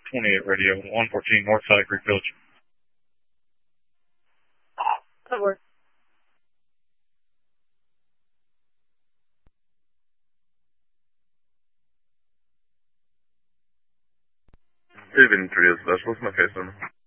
28 radio, 114 Northside, Creek Village. Over. David 3 is specialist, my case number.